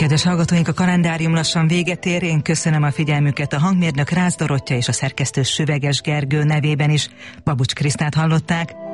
Kedves hallgatóink, a kalendárium lassan véget ér. Én köszönöm a figyelmüket. A hangmérnök Rácz Dorottya és a szerkesztő Süveges Gergő nevében is Babucs Krisztát hallották.